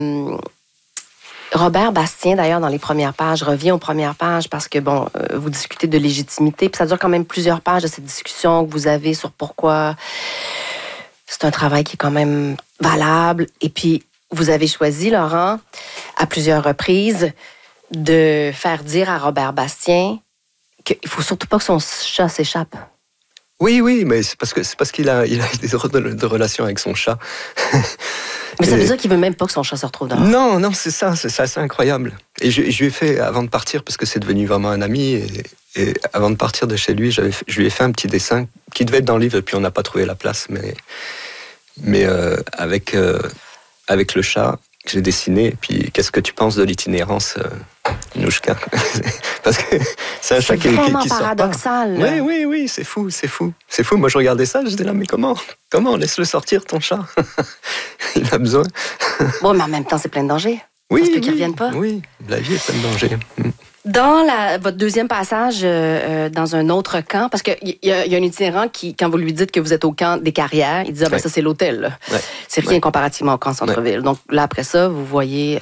Robert Bastien, d'ailleurs, dans les premières pages, je reviens aux premières pages parce que, vous discutez de légitimité, puis ça dure quand même plusieurs pages de cette discussion que vous avez sur pourquoi c'est un travail qui est quand même valable. Et puis, vous avez choisi, Laurent, à plusieurs reprises, de faire dire à Robert Bastien qu'il ne faut surtout pas que son chat s'échappe. Oui, mais c'est parce qu'il a des de relations avec son chat. Mais ça veut dire qu'il veut même pas que son chat se retrouve dehors. Non, c'est ça, c'est assez incroyable. Et je lui ai fait, avant de partir, parce que c'est devenu vraiment un ami, et avant de partir de chez lui, je lui ai fait un petit dessin qui devait être dans le livre, et puis on n'a pas trouvé la place, mais avec le chat, j'ai dessiné, et puis qu'est-ce que tu penses de l'itinérance, Nouchka? Parce que c'est un chat qui sort pas. C'est vraiment paradoxal. Oui, c'est fou. Moi, je regardais ça, j'étais là, mais comment? Laisse-le sortir, ton chat. Il a besoin. Bon, mais en même temps, c'est plein de dangers. Oui, ça se peut qu'il ne revienne pas. Oui, la vie est pleine de dangers. Dans votre deuxième passage, dans un autre camp, parce qu'il y a un itinérant qui, quand vous lui dites que vous êtes au camp des carrières, il dit ça c'est l'hôtel. Là. Ouais. C'est rien comparativement au camp centre-ville. Ouais. Donc là, après ça, vous voyez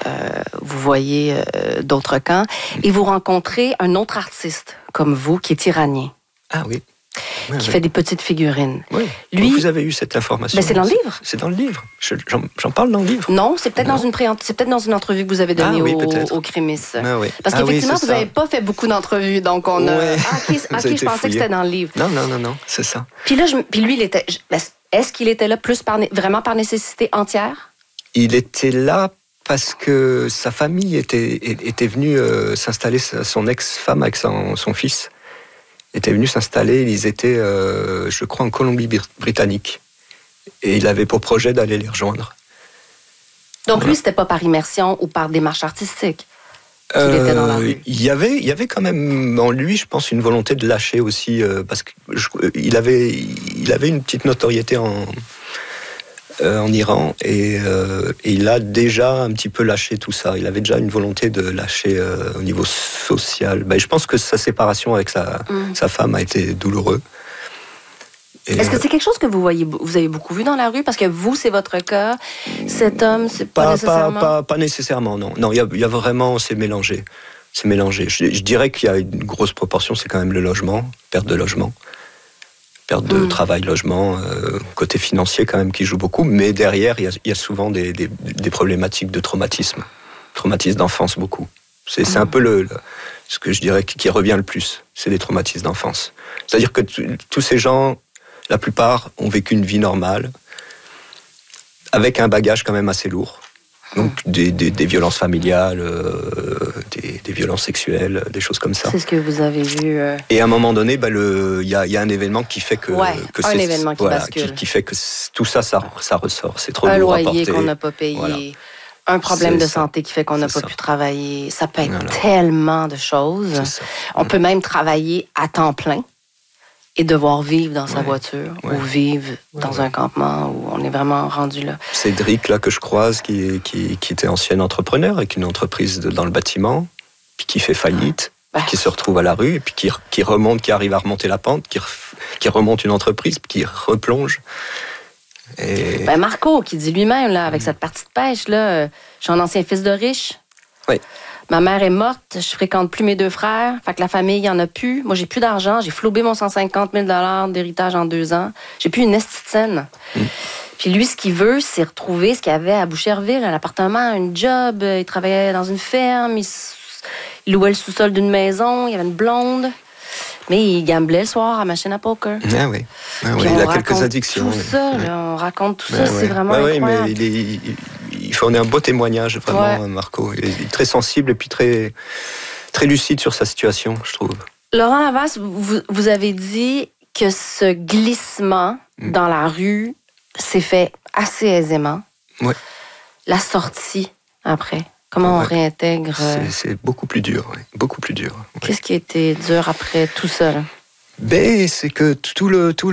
d'autres camps et vous rencontrez un autre artiste comme vous qui est iranien. Ah oui. Qui fait des petites figurines. Oui. Lui, vous avez eu cette information. Ben c'est dans le livre. C'est dans le livre. J'en parle dans le livre. Non, c'est peut-être dans une entrevue que vous avez donnée au Crémis. Ah, oui. Parce qu'effectivement, vous n'avez pas fait beaucoup d'entrevues, donc on a. Ouais. Je pensais que c'était dans le livre. Non, c'est ça. Puis là, lui, il était. Est-ce qu'il était là vraiment par nécessité entière? Il était là parce que sa famille était venue s'installer, son ex-femme avec son fils. Était venu s'installer, ils étaient, je crois, en Colombie-Britannique. Et il avait pour projet d'aller les rejoindre. Donc lui, c'était pas par immersion ou par démarche artistique qu'il était dans la rue? Il y avait quand même en lui, je pense, une volonté de lâcher aussi, parce qu'il avait une petite notoriété en Iran et il a déjà un petit peu lâché tout ça. Il avait déjà une volonté de lâcher au niveau social. Je pense que sa séparation avec sa femme a été douloureux. Est-ce que c'est quelque chose que vous avez beaucoup vu dans la rue? Parce que vous, c'est votre cas. Cet homme, c'est pas nécessairement... Pas nécessairement, non. Non, il y a vraiment... C'est mélangé. Je dirais qu'il y a une grosse proportion, c'est quand même le logement, perte de logement. Perte de travail, logement, côté financier quand même qui joue beaucoup, mais derrière il y a souvent des problématiques de traumatisme d'enfance beaucoup. C'est un peu ce que je dirais qui revient le plus, c'est des traumatismes d'enfance. C'est-à-dire que tous ces gens, la plupart ont vécu une vie normale, avec un bagage quand même assez lourd. Donc des violences familiales, des violences sexuelles, des choses comme ça. C'est ce que vous avez vu. Et à un moment donné, il y a un événement qui fait que... événement qui bascule. Qui fait que tout ça ressort. C'est trop lourd à porter. Un loyer qu'on n'a pas payé. Voilà. Un problème de santé qui fait qu'on n'a pas pu travailler. Ça peut être tellement de choses. On peut même travailler à temps plein et devoir vivre dans sa voiture ou vivre dans un campement où on est vraiment rendu là. Cédric, là, que je croise, qui était ancien entrepreneur avec une entreprise dans le bâtiment, puis qui fait faillite, qui se retrouve à la rue, et puis qui arrive à remonter la pente, qui remonte une entreprise, puis qui replonge. Et... Marco, qui dit lui-même, là, avec cette partie de pêche, là, je suis un ancien fils de riche. Oui. Ma mère est morte, je fréquente plus mes deux frères, fait que la famille, il n'y en a plus. Moi, j'ai plus d'argent, j'ai flobé mon 150 000 $ d'héritage en 2 ans. J'ai plus une esti de scène. Puis lui, ce qu'il veut, c'est retrouver ce qu'il avait à Boucherville, un appartement, un job. Il travaillait dans une ferme, il louait le sous-sol d'une maison, il y avait une blonde. Mais il gamblait le soir à la machine à poker. Ah oui. Il a quelques addictions. Tout ça, là, on raconte tout ça, c'est vraiment incroyable. Oui, mais il fournit un beau témoignage, vraiment, Marco. Il est très sensible et puis très, très lucide sur sa situation, je trouve. Laurent Lavas, vous avez dit que ce glissement dans la rue s'est fait assez aisément. Oui. La sortie, après, comment on réintègre... C'est beaucoup plus dur, beaucoup plus dur. Qu'est-ce qui a été dur après tout ça, là? C'est que toute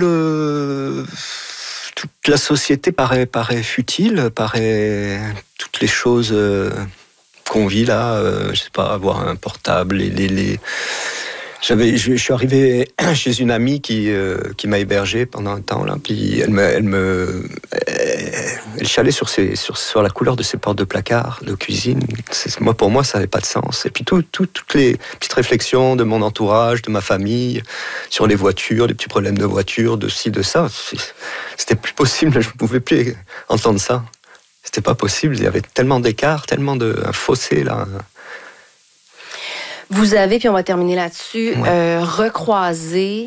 la société paraît futile, toutes les choses qu'on vit là, je sais pas, avoir un portable, Je suis arrivé chez une amie qui m'a hébergé pendant un temps, là, puis elle chialait sur la couleur de ses portes de placard, de cuisine. Pour moi, ça n'avait pas de sens. Et puis toutes les petites réflexions de mon entourage, de ma famille, sur les voitures, les petits problèmes de voiture, de ci, de ça, c'était plus possible. Je ne pouvais plus entendre ça. C'était pas possible. Il y avait tellement d'écart, un fossé là. Vous avez, puis on va terminer là-dessus, recroisé